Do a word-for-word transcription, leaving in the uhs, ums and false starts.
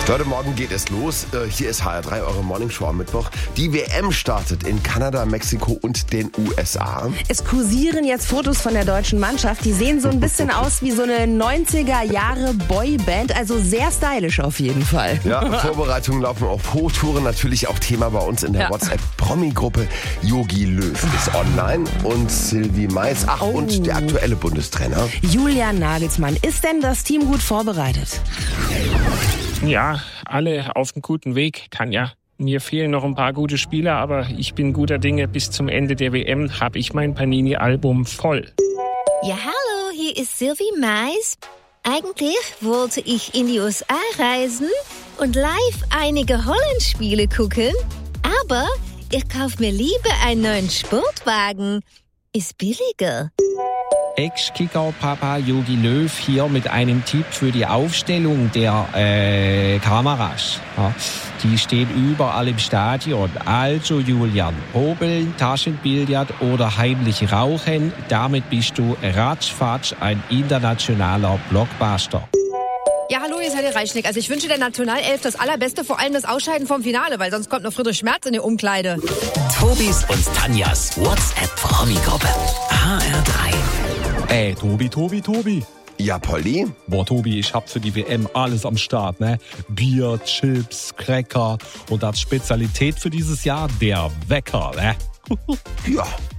Heute Morgen geht es los. Hier ist H R drei, eure Morningshow am Mittwoch. Die W M startet in Kanada, Mexiko und den U S A. Es kursieren jetzt Fotos von der deutschen Mannschaft. Die sehen so ein bisschen aus wie so eine neunziger Jahre Boyband. Also sehr stylisch auf jeden Fall. Ja, Vorbereitungen laufen auf Hochtouren. Natürlich auch Thema bei uns in der Ja. WhatsApp-Promi-Gruppe. Jogi Löw ist online und Sylvie Mais. Ach, Oh. und der aktuelle Bundestrainer. Julian Nagelsmann. Ist denn das Team gut vorbereitet? Ja, alle auf einem guten Weg, Tanja. Mir fehlen noch ein paar gute Spieler, aber ich bin guter Dinge. Bis zum Ende der W M habe ich mein Panini-Album voll. Ja, hallo, hier ist Sylvie Mais. Eigentlich wollte ich in die U S A reisen und live einige Holland-Spiele gucken, aber ich kaufe mir lieber einen neuen Sportwagen. Ist billiger. Ex-Kicker-Papa Jogi Löw hier mit einem Tipp für die Aufstellung der äh, Kameras. Ja, die stehen überall im Stadion. Also Julian, hobeln, Taschenbillard oder heimlich rauchen, damit bist du ratzfatz ein internationaler Blockbuster. Ja, hallo, hier ist Herr Reichnick. Also ich wünsche der Nationalelf das Allerbeste, vor allem das Ausscheiden vom Finale, weil sonst kommt noch Friedrich Merz in die Umkleide. Tobis und Tanjas WhatsApp-Promi-Gruppe. H R drei. Ey, Tobi, Tobi, Tobi. Ja, Polly? Boah, Tobi, ich hab für die W M alles am Start, ne? Bier, Chips, Cracker und als Spezialität für dieses Jahr der Wecker, ne? Ja,